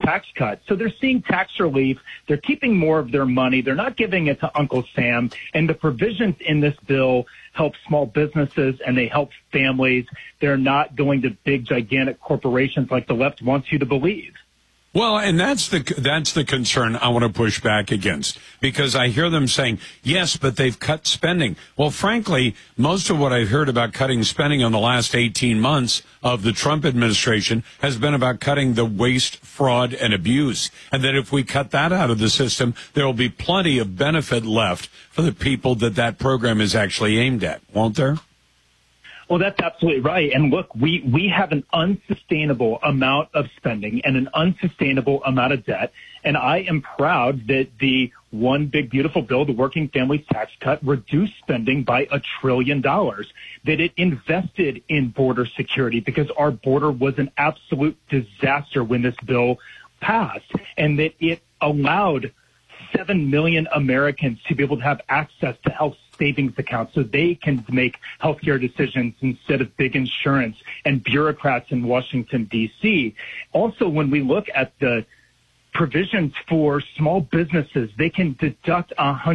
tax cut. So they're seeing tax relief. They're keeping more of their money. They're not giving it to Uncle Sam. And the provisions in this bill help small businesses and they help families. They're not going to big, gigantic corporations like the left wants you to believe. Well, and that's the concern I want to push back against, because I hear them saying, yes, but they've cut spending. Well, frankly, most of what I've heard about cutting spending in the last 18 months of the Trump administration has been about cutting the waste, fraud, and abuse. And that if we cut that out of the system, there will be plenty of benefit left for the people that program is actually aimed at, won't there? Well, that's absolutely right. And look, we have an unsustainable amount of spending and an unsustainable amount of debt. And I am proud that the one big, beautiful bill, the Working Families Tax Cut, reduced spending by $1 trillion, that it invested in border security because our border was an absolute disaster when this bill passed, and that it allowed 7 million Americans to be able to have access to health savings accounts so they can make healthcare decisions instead of big insurance and bureaucrats in Washington, D.C. Also, when we look at the provisions for small businesses, they can deduct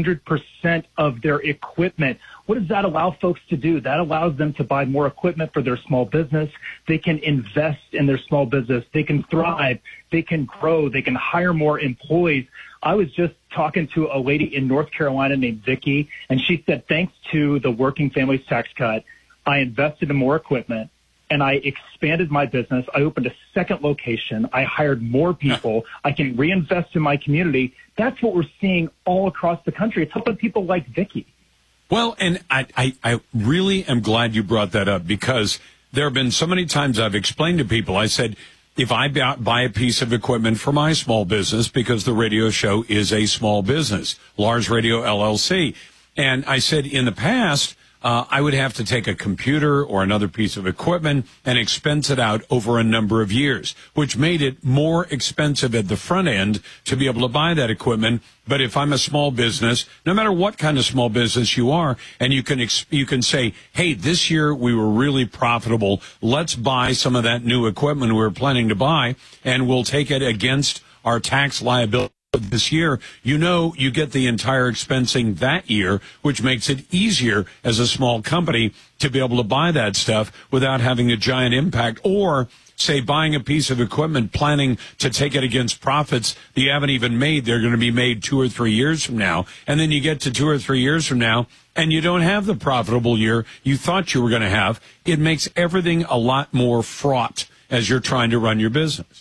100% of their equipment. What does that allow folks to do? That allows them to buy more equipment for their small business. They can invest in their small business. They can thrive. They can grow. They can hire more employees. I was just talking to a lady in North Carolina named Vicky, and she said, thanks to the Working Families Tax Cut, I invested in more equipment and I expanded my business. I opened a second location. I hired more people. I can reinvest in my community. That's what we're seeing all across the country. It's helping people like Vicky. Well, and I really am glad you brought that up, because there have been so many times I've explained to people, I said, if I buy a piece of equipment for my small business, because the radio show is a small business, Lars Radio LLC, and I said in the past, I would have to take a computer or another piece of equipment and expense it out over a number of years, which made it more expensive at the front end to be able to buy that equipment. But if I'm a small business, no matter what kind of small business you are, and you can say, hey, this year we were really profitable. Let's buy some of that new equipment we were planning to buy, and we'll take it against our tax liability this year. You get the entire expensing that year, which makes it easier as a small company to be able to buy that stuff without having a giant impact. Or say buying a piece of equipment, planning to take it against profits that you haven't even made. They're going to be made 2 or 3 years from now. And then you get to 2 or 3 years from now and you don't have the profitable year you thought you were going to have. It makes everything a lot more fraught as you're trying to run your business.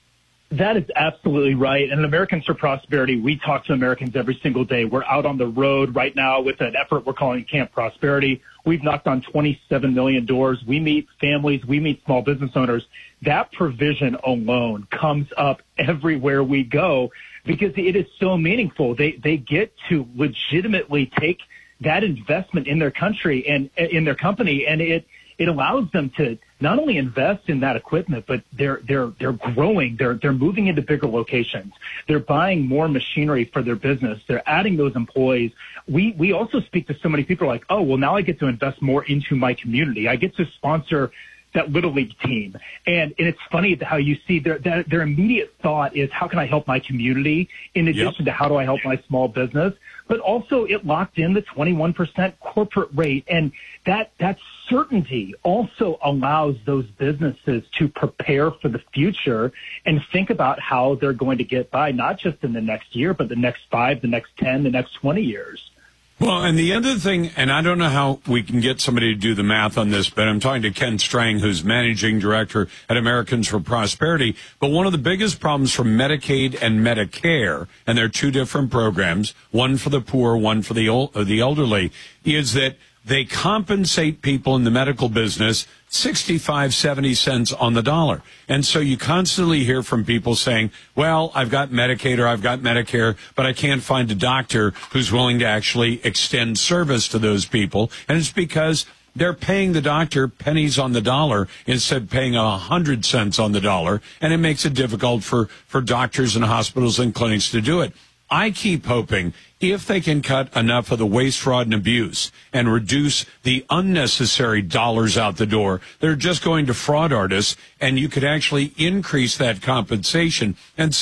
That is absolutely right. And in Americans for Prosperity, we talk to Americans every single day. We're out on the road right now with an effort we're calling Camp Prosperity. We've knocked on 27 million doors. We meet families. We meet small business owners. That provision alone comes up everywhere we go because it is so meaningful. They get to legitimately take that investment in their country and in their company, and it allows them to not only invest in that equipment, but they're growing. They're moving into bigger locations. They're buying more machinery for their business. They're adding those employees. We also speak to so many people like, oh, well, now I get to invest more into my community. I get to sponsor that Little League team. And it's funny how you see their immediate thought is, how can I help my community in addition to how do I help my small business? But also it locked in the 21% corporate rate. And that certainty also allows those businesses to prepare for the future and think about how they're going to get by, not just in the next year, but the next 5, the next 10, the next 20 years. Well, and the other thing, and I don't know how we can get somebody to do the math on this, but I'm talking to Ken Strang, who's managing director at Americans for Prosperity. But one of the biggest problems for Medicaid and Medicare, and they're two different programs, one for the poor, one for the elderly, is that they compensate people in the medical business 65, 70 cents on the dollar. And so you constantly hear from people saying, well, I've got Medicaid or I've got Medicare, but I can't find a doctor who's willing to actually extend service to those people. And it's because they're paying the doctor pennies on the dollar instead of paying 100 cents on the dollar. And it makes it difficult for doctors and hospitals and clinics to do it. I keep hoping if they can cut enough of the waste, fraud, and abuse and reduce the unnecessary dollars out the door, they're just going to fraud artists, and you could actually increase that compensation and